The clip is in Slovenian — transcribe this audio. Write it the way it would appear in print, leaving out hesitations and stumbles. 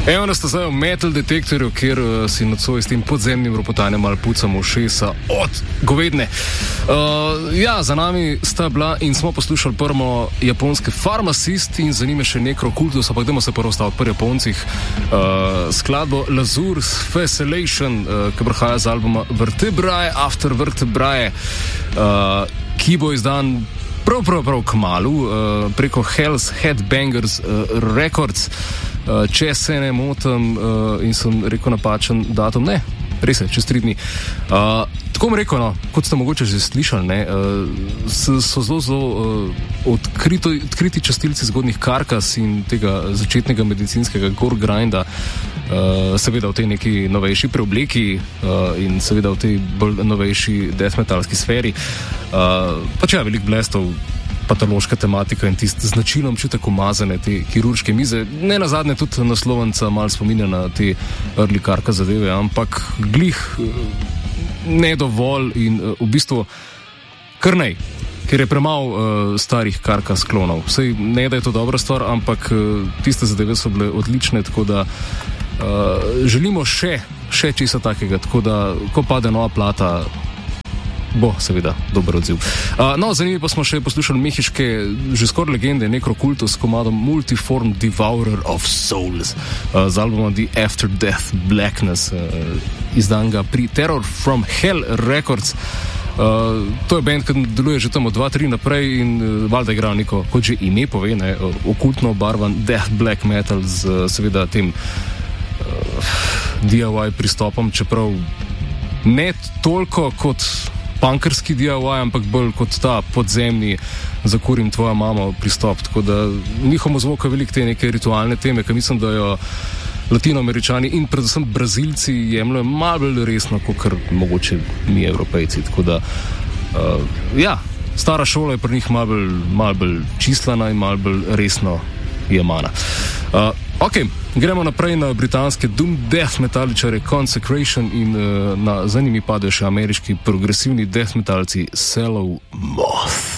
Evo nas zdaj v Metal Detektorju, kjer si nocoj s tem podzemnim ropotanjem ali pucamo ušesa od govedne. Za nami sta bila in smo poslušali prvo japonske Pharmacist in za njime še Necrocultus, ampak dajmo se prvo staviti pri Japoncih. Skladbo Lazur's Facellation, ki prihaja z albuma Vertebrae After Vertebrae, ki bo izdan prav kmalu preko Hell's Headbangers Records. Če se ne motim in sem rekel napačen datum, ne, res je, čez 3 dni. Tako bom rekel, kot ste mogoče že slišali, so zelo odkriti častilci zgodnih karkas in tega začetnega medicinskega gore grinda, seveda v tej neki novejši preobleki in seveda v tej bolj novejši death metalski sferi. Pa če veliko blestov, patološka tematika in tisti značilom čutek umazane te kirurške mize. Ne nazadnje tudi naslovnica malo spominja na te early karka zadeve, ampak glih ne dovolj in v bistvu kar nej, ker je premalo starih karkas klonov. Sej ne, da je to dobra stvar, ampak tiste zadeve so bile odlične, tako da želimo še česa takega, tako da ko pade nova plata, bo seveda dober odziv. Zanimivo pa smo še poslušali mehiške, že skoraj legende, Necrocultus s komadom Multiform Devourer of Souls z albumom The After Death Blackness, izdanega pri Terror from Hell Records. To je band, ki deluje že tam od 2-3 naprej in valjda igra neko, kot že ime pove, okultno obarvan death black metal z seveda tem DIY pristopom, čeprav ne toliko kot punkerski DIY, ampak bolj kot ta podzemni zakurim tvoja mama pristop, tako da njihovo zvoka veliko te neke ritualne teme, ki mislim, da jo Latinoameričani in predvsem Brazilci jemljajo malo bolj resno, kot mogoče mi Evropejci, tako da stara šola je pri njih malo bolj čislana in malo bolj resno jemana. Gremo naprej na britanske doom death metaličare Consecration in za njimi padajo še ameriški progresivni death metalci Sallow Moth.